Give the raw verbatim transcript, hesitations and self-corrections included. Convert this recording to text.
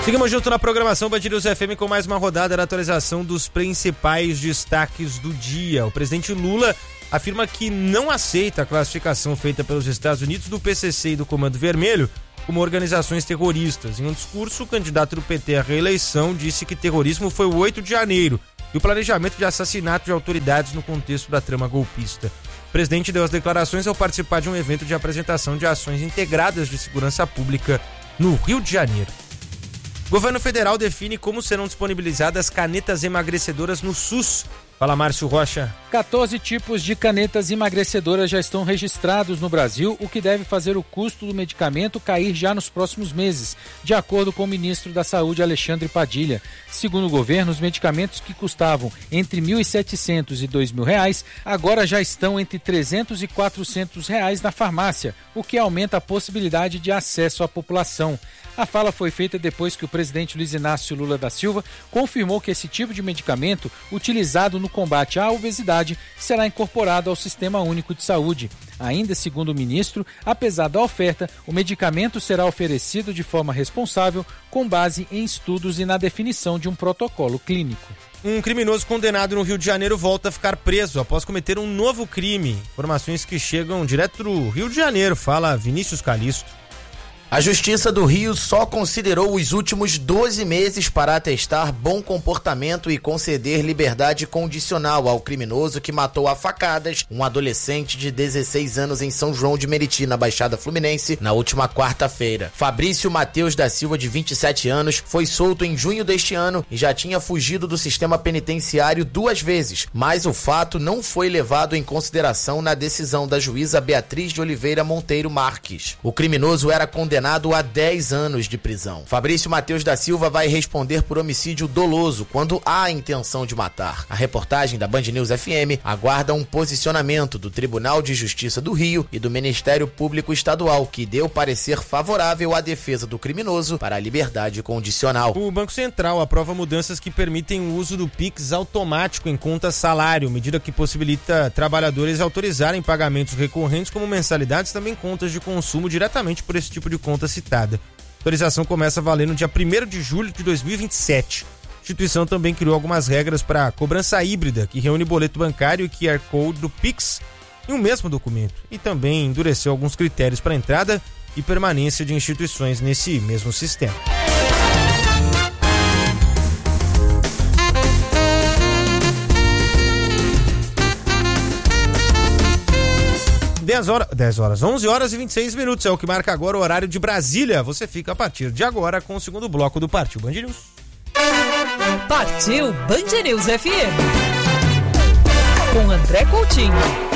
Seguimos junto na programação Band News F M com mais uma rodada da atualização dos principais destaques do dia. O presidente Lula afirma que não aceita a classificação feita pelos Estados Unidos do P C C e do Comando Vermelho como organizações terroristas. Em um discurso, o candidato do P T à reeleição disse que terrorismo foi o oito de janeiro e o planejamento de assassinato de autoridades no contexto da trama golpista. O presidente deu as declarações ao participar de um evento de apresentação de ações integradas de segurança pública no Rio de Janeiro. O governo federal define como serão disponibilizadas canetas emagrecedoras no SUS. Fala, Márcio Rocha. quatorze tipos de canetas emagrecedoras já estão registrados no Brasil, o que deve fazer o custo do medicamento cair já nos próximos meses, de acordo com o ministro da Saúde, Alexandre Padilha. Segundo o governo, os medicamentos que custavam entre mil e setecentos e dois mil reais, agora já estão entre trezentos e quatrocentos reais na farmácia, o que aumenta a possibilidade de acesso à população. A fala foi feita depois que o presidente Luiz Inácio Lula da Silva confirmou que esse tipo de medicamento, utilizado no combate à obesidade, será incorporado ao Sistema Único de Saúde. Ainda segundo o ministro, apesar da oferta, o medicamento será oferecido de forma responsável, com base em estudos e na definição de um protocolo clínico. Um criminoso condenado no Rio de Janeiro volta a ficar preso após cometer um novo crime. Informações que chegam direto do Rio de Janeiro, fala Vinícius Calisto. A Justiça do Rio só considerou os últimos doze meses para atestar bom comportamento e conceder liberdade condicional ao criminoso que matou a facadas um adolescente de dezesseis anos em São João de Meriti, na Baixada Fluminense, na última quarta-feira. Fabrício Mateus da Silva, de vinte e sete anos, foi solto em junho deste ano e já tinha fugido do sistema penitenciário duas vezes, mas o fato não foi levado em consideração na decisão da juíza Beatriz de Oliveira Monteiro Marques. O criminoso era condenado a dez anos de prisão. Fabrício Mateus da Silva vai responder por homicídio doloso quando há a intenção de matar. A reportagem da Band News F M aguarda um posicionamento do Tribunal de Justiça do Rio e do Ministério Público Estadual, que deu parecer favorável à defesa do criminoso para a liberdade condicional. O Banco Central aprova mudanças que permitem o uso do Pix automático em conta salário, medida que possibilita trabalhadores autorizarem pagamentos recorrentes como mensalidades, também contas de consumo diretamente por esse tipo de conta citada. A autorização começa a valer no dia primeiro de julho de dois mil e vinte e sete. A instituição também criou algumas regras para cobrança híbrida, que reúne boleto bancário e Q R Code do Pix em um mesmo documento, e também endureceu alguns critérios para entrada e permanência de instituições nesse mesmo sistema. dez horas, dez horas, onze horas e vinte e seis minutos, é o que marca agora o horário de Brasília. Você fica a partir de agora com o segundo bloco do Partiu Band News. Partiu Band News F M com André Coutinho.